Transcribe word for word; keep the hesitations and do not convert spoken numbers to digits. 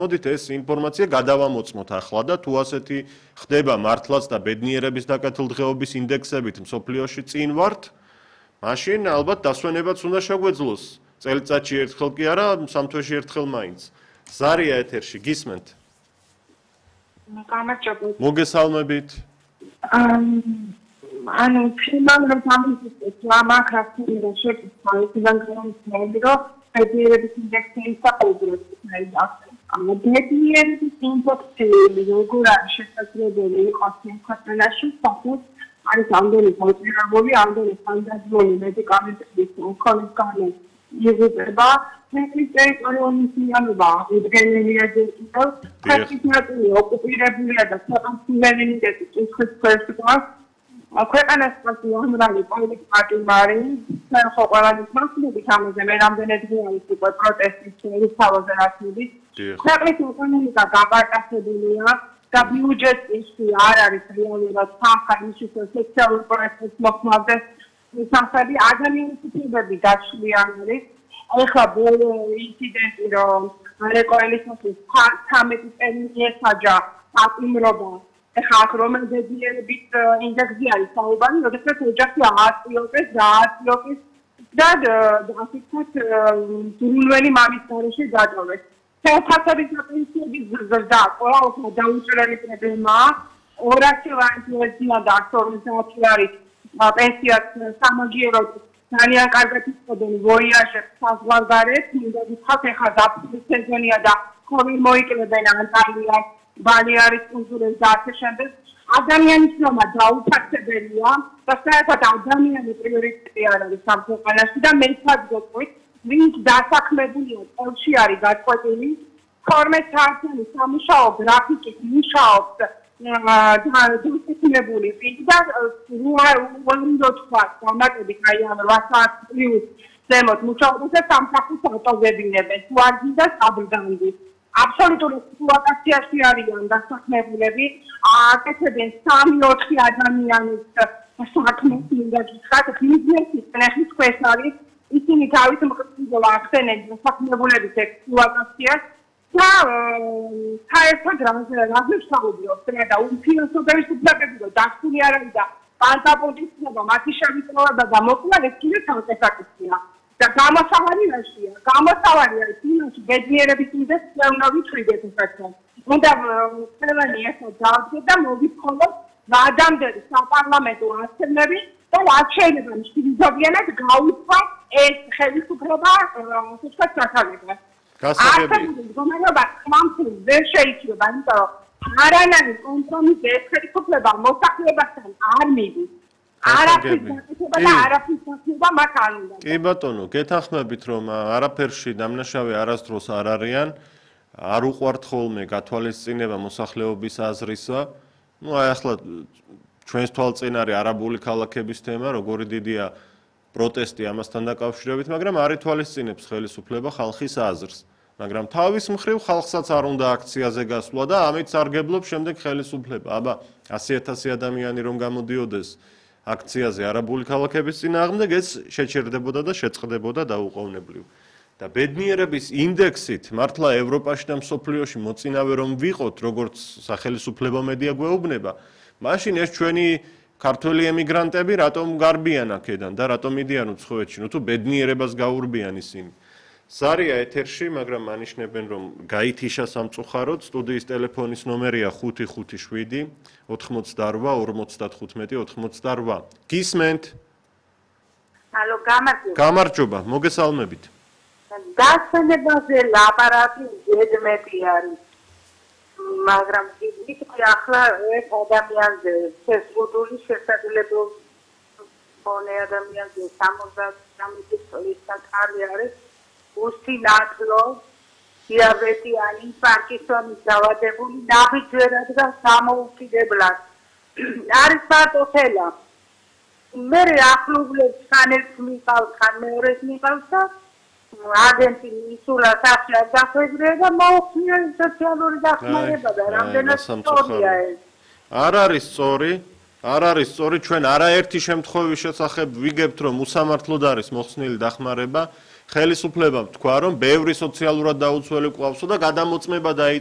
მოდით ეს ინფორმაცია გადავამოწმოთ ახლა და თუ ასეთი ხდება მართლაც და ბედნიერების დაკეთილდღეობის ინდექსებით მსოფლიოში წინ ვართ, მაშინ ალბათ დასვენებაც უნდა შეგვეძლოს. წელიწადში ერთხელ კი არა, სამ თვეში ერთხელ მაინც. ზარია ეთერში, გისმენთ? გამარჯობა. მოგესალმებით. ანუ ფილმამ რომ სამიზის ლამაკ რასტინდა შეკითხა ისიდან გამომწვევი რომ ბედნიერების ინდექსი ისაუბრებს და ბედნიერების ინდექსი როგორ არის შესაძლებელი იყოს იმ ქვეყანაში სადაც არის ამდენი მოწირებული ამდენი სტანდარტული მედიკამენტების უქონის გამო იღუპება ქვეყნის ტერიტორიული სიანობა უდგენელია ძირითადად ქვეყნის ნაწილი ოკუპირებულია და ქვეყნის სუვერენიტეტი კითხვის ქვეშ დგას ქვეყანას პარტიულარი პოლიტიკა მარი ხო ყველანი მასშტაბით ამაზე მე რამდენად გვაქვს უკვე პროტესტის რუსთავაზე რასმები ქვეყნის ეკონომიკა გაბარკაცებულია და ბიუჯეტი არ არის რეალურად სახალხო სოციალური პროექტის მოხმარდა სამსები ადამიანის უფლებები დაშლიან არის ეხლა ბოლო ინციდენტი რომ რეკოელისმოსის თამეტი წელი ესაჯა ატიმრობა ეხლა რომელ ბედნიერების ინდექსი არის საუბარი, როდესაც ოჯახი ააწიოყეს და ააწიოყეს და დასიქოთ ძრუნველი მამის გარეშე დატოვეს. ფასების პენსიების ზრდა ყველა დაუჭრელი პრობლემაა. ორასი ლარისია და ათორმეტი არის პენსიაც სამაგიეროდ ძალიან კარგად იწოდენ ვოიაჟებს საზღვარგარეთ, მინდა ვთქვათ ეხლა დაფნის სეზონია და ხომი მოიკლებენ ანტალიას ბალეარის კუნძულებს და ასე შემდეგ ადამიანის ნომა დაუფასებელია და საერთოდ ადამიანი პრიორიტეტი არ არის ამ ქვეყანაში და მე ვთქვით ვინც დასაქმებულია წელში არის გაწყვეტილი თორმეტ საათიანი სამუშაო გრაფიკით მუშაობს დასაქმებული პირი და უნდა თქვა დამატებით აი ამ რვა საათს პლუს ზემოთ მუშაობს და სამსახურს ატოვებინებენ თუ არ გინდა საბრდამდი აბსოლუტური სიტუაციაში არიან დასაქმებულები, აკეთებენ სამი-ოთხი ადამიანის საქმეს, მინდა გითხრათ, ბიზნესის წნეხის ქვეშ არის, ისინი თავის მყიდველა ახდენენ დასაქმებულების ექსპლუატაციას და საერთოდ რაზე ვსაუბრობთ და უმფინანსებელი სუბსიდიები და დასკვნი არ არის და პანტაპონტისება, მათი შემიწევება და მოკლა ეს კიდე სამწესაკისია. და გამოსავალი რაშია? გამოსავალი არის იმაში ბედნიერების ინდექსი უნდა ვიტყვიდეთ უბრალოდ. უნდა ყველანი ახლა დავდგეთ და მოვიფხოლოთ ვადამდელი საპარლამენტო ასწლები და რაც შეიძლება მშვიდობიანად გაუცხოთ ეს ხელისუფლება თვითონ ჩათვალებას. გასაგები. მდგომარეობა ხმამსური ვერ შეიძლება, იმიტომ რომ არანაირი კომპრომისი ეს ხელისუფლება მოსახლეობასთან არ მიდის. არაფრის გაკეთება და არაფრის გაკეთება მათ არ უნდა. კი ბატონო, გეთანხმებით რომ არაფერში დამნაშავე არასდროს არ არიან, არ უყვართ ხოლმე გათვალისწინება მოსახლეობის აზრისა. ნუ აი ახლა ჩვენს თვალწინ არის არაბული ქალაქების თემა, როგორი დიდია პროტესტი ამასთან დაკავშირებით, მაგრამ არ ითვალისწინებს ხელისუფლება ხალხის აზრს. მაგრამ თავის მხრივ ხალხსაც არ უნდა აქციაზე გასვლა და ამით სარგებლობს შემდეგ ხელისუფლება. აბა ასი ათასი ადამიანი რომ გამოდიოდეს აქციაზე არაბული ქალაქების წინააღმდეგ ეს შეჩერდებოდა და შეწყდებოდა დაუყოვნებლივ. და ბედნიერების ინდექსით მართლა ევროპაში და მსოფლიოში მოწინავე რომ ვიყოთ, როგორც სახელისუფლებო მედია გვეუბნება, მაშინ ეს ჩვენი ქართველი ემიგრანტები რატომ გარბიან აქედან და რატომ მიდიან უცხოეთში, ნუ თუ ბედნიერებას გაურბიან ისინი. ზარია ეთერში, მაგრამ მანიშნებენ რომ გაითიშა სამწუხაროდ, სტუდიის ტელეფონის ნომერია ხუთი ხუთი შვიდი ოთხმოცდარვა ორმოცდათხუთმეტი ოთხმოცდარვა. გისმენთ? ალო, გამარჯობა. გამარჯობა, მოგესალმებით. დასვენებაზე ლაპარაკი ზედმეტი არის. მაგრამ ისე ახლა ეს ადამიანზე შეზღუდული შესაძლებლობები ადამიანზე სამოცდასამი წლის საკალი არის. უსილათლო, დიაბეტიანი, პარკინსონის დაავადებული, ნაბიჯერად და სამოუკიდებლად. არის მარტო ხელა. მე ახლობლებს ხან ერთ მიყავს, ხან მეორეს მიყავს და აგენტი ისულა სახლა დახვედრია და მოუხმია სოციალური დახმარება და რამდენად სწორია ეს. არ არის სწორი, არ არის სწორი, ჩვენ არაერთი შემთხვევის შესახებ ვიგებთ, რომ უსამართლოდ არის მოხსნილი დახმარება. ხელისუფლებამ თქვა, რომ ბევრი სოციალურად დაუცველი ყავსო და გადამოწმება დაიწყო